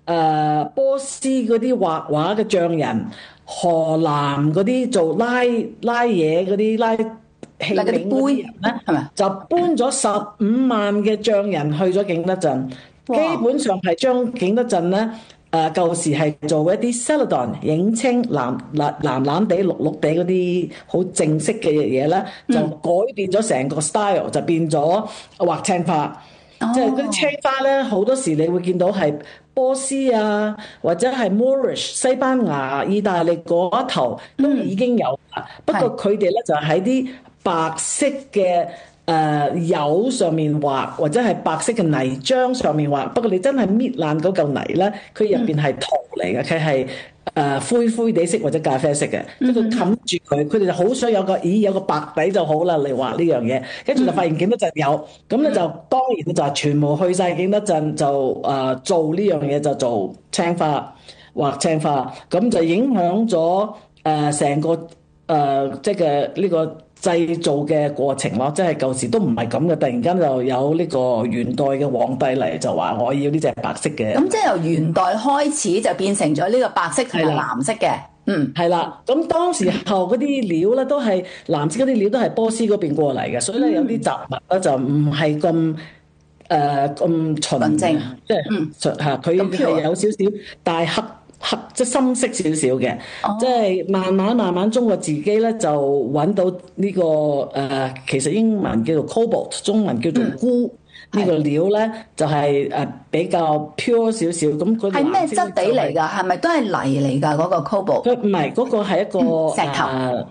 波斯嗰啲畫畫嘅匠人，河南嗰啲做拉嘢嗰啲拉器皿嗰啲人咧， 係咪？ 就搬咗15萬嘅匠人去咗景德鎮，基本上係將景德鎮咧。舊時係做一啲 Celadon 影青藍地綠地嗰啲好正式嘅嘢咧，就改變咗成個 style，就變咗畫青花。即係嗰啲青花咧，好多時你會見到係波斯啊，或者係 Moorish 西班牙、意大利嗰一頭都已經有啦。不過佢哋咧就喺啲白色嘅釉上面畫，或者係白色嘅泥漿上面畫。不過你真係搣爛嗰嚿泥咧，佢入邊係陶嚟嘅，佢係灰灰地色或者咖啡色嘅，即係佢冚住佢。佢哋就好想有個白底就好啦嚟畫呢樣嘢。跟住就發現景德鎮有，咁咧就當然就係全部去晒景德鎮就做呢樣嘢，就做青花畫青花，咁就影響咗成個即係呢個製造嘅過程咯，即係舊時都唔係咁嘅，突然間就有呢個元代嘅皇帝嚟就話我要呢隻白色嘅。 咁即係由元代開始就變成咗呢個白色同埋藍色嘅。 係啦。咁當時候嗰啲料咧都係藍色嗰啲料都係波斯嗰邊過嚟嘅，所以咧有啲雜物咧就唔係咁純正，即係佢係有少少帶黑即係深色少少嘅，即係慢慢中國自己咧就揾到呢個其實英文叫做 cobalt， 中文叫做鈷呢個料咧，就係比較 pure 少少。咁嗰啲係咩質地嚟㗎？係咪都係泥嚟㗎？嗰個 cobalt？ 佢唔係，嗰個係一個石頭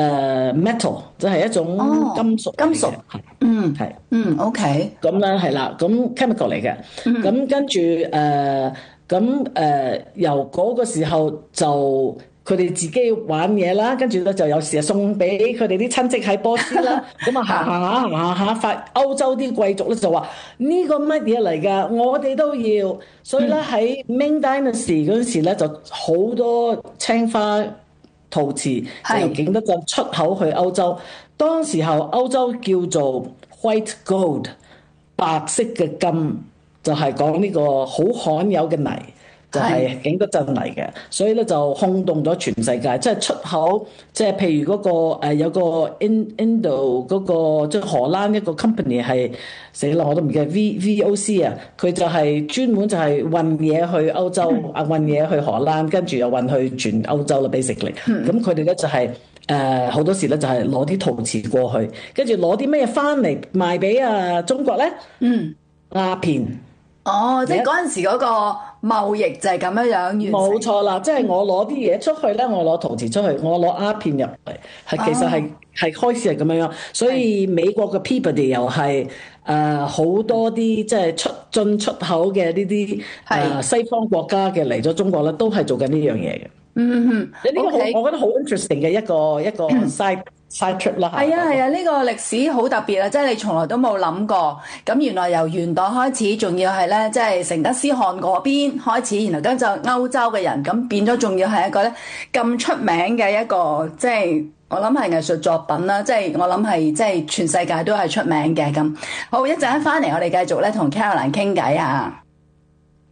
metal，就係一種金屬。 金屬係OK。 咁咧係啦，咁 chemical 嚟嘅。咁跟住由嗰個時候就佢哋自己玩嘢啦，跟住咧就有時送俾佢哋啲親戚喺波斯啦。咁行下，發歐洲啲貴族咧就話呢個乜嘢嚟㗎？我哋都要。所以咧喺 Ming Dynasty 嗰陣時咧就好多青花陶瓷就由景德鎮出口去歐洲。當時候歐洲叫做 White Gold 白色嘅金。就係講呢個好罕有嘅泥，就係景德鎮嚟嘅，所以咧就轟動咗全世界。即係出口，即係譬如嗰個有個 Indo 嗰個即係荷蘭一個 company 係死啦，我都唔記得 VOC 啊，佢就係專門就係運嘢去歐洲，運嘢去荷蘭，跟住又運去全歐洲啦，basically。咁佢哋咧就係好多時咧就係攞啲陶瓷過去，跟住攞啲咩翻嚟賣俾中國咧？鴉片。 即係嗰陣時嗰個貿易就係咁樣完成。 冇錯啦，即係我攞啲嘢出去咧，我攞陶瓷出去，我攞鴉片入嚟，其實係開始係咁樣。所以美國嘅 Peabody 又係好多啲即係進出口嘅呢啲西方國家嘅嚟咗中國咧，都係做緊呢樣嘢嘅。呢個我覺得好 interesting 嘅一個 side trip 啦。 係啊，呢個歷史好特別啊！即係你從來都冇諗過，咁原來由元代開始，仲要係咧，即係成吉思汗嗰邊開始，然後跟住歐洲嘅人，咁變咗，仲要係一個咧咁出名嘅一個，即係我諗係藝術作品啦。即係我諗係即係全世界都係出名嘅咁。好，一陣間翻嚟，我哋繼續咧同 Caroline 傾偈啊！